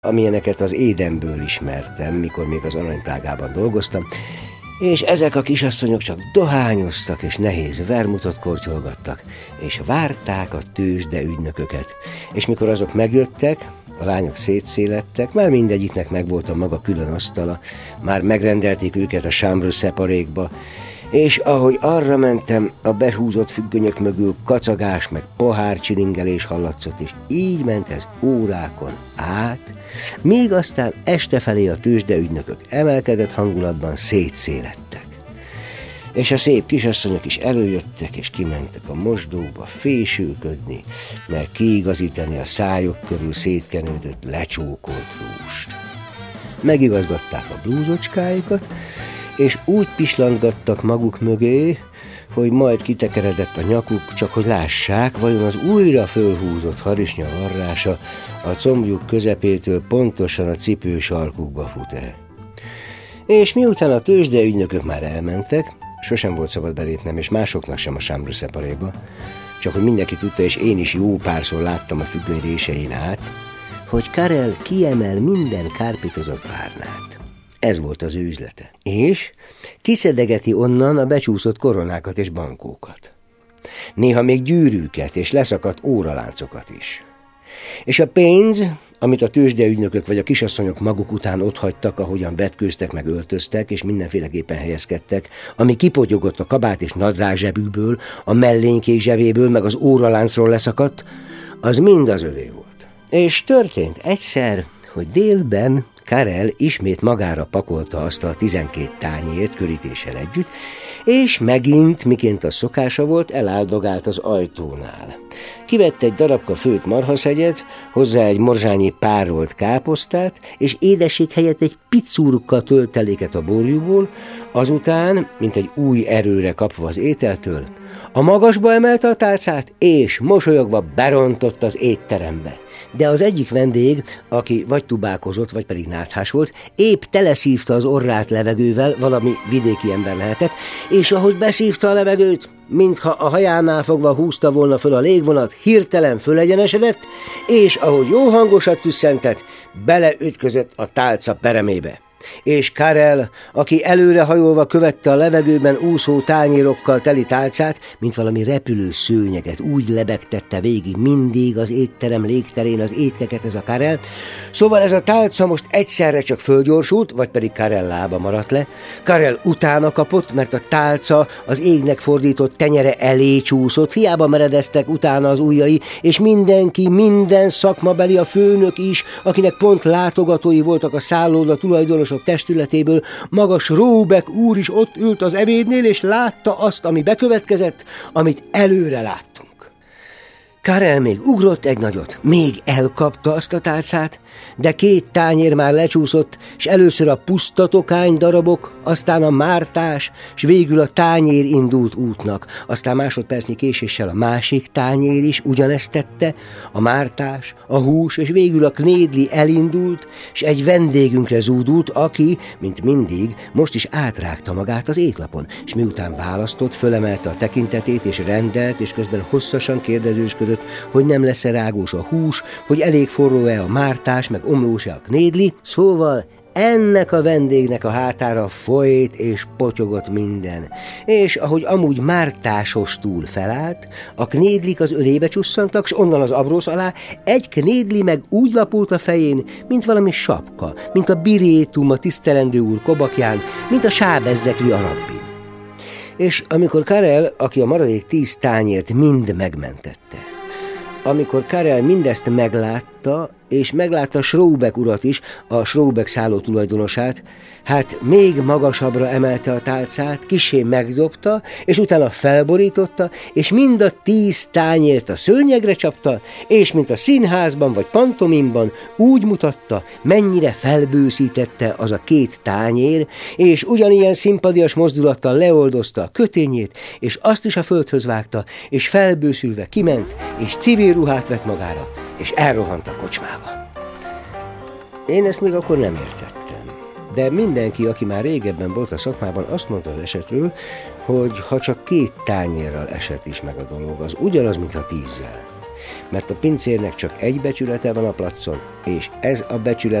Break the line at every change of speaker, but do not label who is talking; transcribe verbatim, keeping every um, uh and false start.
amilyeneket az édenből ismertem, mikor még az aranyplágában dolgoztam, és ezek a kisasszonyok csak dohányoztak és nehéz vermutot kortyolgattak, és várták a tőzsde ügynököket, és mikor azok megjöttek, a lányok szétszélettek, már mindegyiknek megvolt a maga külön asztala, már megrendelték őket a chambre séparékba, és ahogy arra mentem, a behúzott függönyök mögül kacagás meg pohárcsilingelés hallatszott, és így ment ez órákon át, míg aztán este felé a tőzsdeügynökök emelkedett hangulatban szétszélettek. És a szép kisasszonyok is előjöttek, és kimentek a mosdóba fésülködni, meg kiigazítani a szájuk körül szétkenődött, lecsókolt rúst. Megigazgatták a blúzocskáikat, és úgy pislantgattak maguk mögé, hogy majd kitekeredett a nyakuk, csak hogy lássák, vajon az újra fölhúzott harisnya varrása a combjuk közepétől pontosan a cipő sarkukba fut-e. És miután a tőzsdeügynökök már elmentek, sosem volt szabad belépnem, és másoknak sem a chambre séparéba, csak hogy mindenki tudta, és én is jó párszor láttam a függöny résein át, hogy Karel kiemel minden kárpitozott párnát. Ez volt az ő üzlete. És kiszedegeti onnan a becsúszott koronákat és bankókat. Néha még gyűrűket és leszakadt óraláncokat is. És a pénz, amit a tőzsdeügynökök vagy a kisasszonyok maguk után otthagytak, ahogyan vetkőztek meg öltöztek, és mindenféleképpen helyezkedtek, ami kipotyogott a kabát és nadrág zsebükből, a mellénykék zsebéből, meg az óraláncról leszakadt, az mind az övé volt. És történt egyszer, hogy délben Karel ismét magára pakolta azt a tizenkét tányért körítéssel együtt, és megint, miként a szokása volt, eláldogált az ajtónál. Kivett egy darabka főtt marhaszegyet, hozzá egy morzsányi párolt káposztát, és édesség helyett egy picurka tölteléket a borjúból, azután, mint egy új erőre kapva az ételtől, a magasba emelte a tálcát, és mosolyogva berontott az étterembe. De az egyik vendég, aki vagy tubákozott, vagy pedig náthás volt, épp teleszívta az orrát levegővel, valami vidéki ember lehetett, és ahogy beszívta a levegőt, mintha a hajánál fogva húzta volna föl a légvonat, hirtelen fölegyenesedett, és ahogy jó hangosat tüsszentett, beleütközött a tálca peremébe. És Karel, aki előrehajolva követte a levegőben úszó tányérokkal teli tálcát, mint valami repülő szőnyeget, úgy lebegtette végig mindig az étterem légterén az étkeket ez a Karel. Szóval ez a tálca most egyszerre csak fölgyorsult, vagy pedig Karel lába maradt le. Karel utána kapott, mert a tálca az égnek fordított tenyere elé csúszott, hiába meredeztek utána az ujjai, és mindenki, minden szakmabeli, a főnök is, akinek pont látogatói voltak a szállóda tulajdonos testületéből, magas Róbek úr is ott ült az ebédnél, és látta azt, ami bekövetkezett, amit előre láttunk. Karel még ugrott egy nagyot, még elkapta azt a tálcát, de két tányér már lecsúszott, és először a puszta tokány darabok, aztán a mártás, és végül a tányér indult útnak. Aztán másodpercnyi késéssel a másik tányér is ugyanezt tette, a mártás, a hús, és végül a knédli elindult, és egy vendégünkre zúdult, aki, mint mindig, most is átrágta magát az étlapon, és miután választott, fölemelte a tekintetét, és rendelt, és közben hosszasan kérdezősködött, hogy nem lesz-e rágós a hús, hogy elég forró-e a mártás, meg omlós-e a knédli, szóval ennek a vendégnek a hátára folyt és potyogott minden, és ahogy amúgy mártásos túl felállt, a knédlik az ölébe csusszantak, s onnan az abrósz alá egy knédli meg úgy lapult a fején, mint valami sapka, mint a birétum a tisztelendő úr kobakján, mint a sábezdekli a rabbin. És amikor Karel, aki a maradék tíz tányért mind megmentette, amikor Karel mindezt meglátta, és meglátta Schrobeck urat is, a Schrobeck szálló tulajdonosát, hát még magasabbra emelte a tálcát, kissé megdobta, és utána felborította, és mind a tíz tányért a szőnyegre csapta, és mint a színházban vagy pantomimban úgy mutatta, mennyire felbőszítette az a két tányér, és ugyanilyen szimpadias mozdulattal leoldozta a kötényét, és azt is a földhöz vágta, és felbőszülve kiment, és civil ruhát vett magára, és elrohant a kocsmába. Én ezt még akkor nem értettem, de mindenki, aki már régebben volt a szakmában, azt mondta az esetről, hogy ha csak két tányérral esett is meg a dolog, az ugyanaz, mintha tízzel. mert a pincérnek csak egy becsülete van a placon, és ez a becsület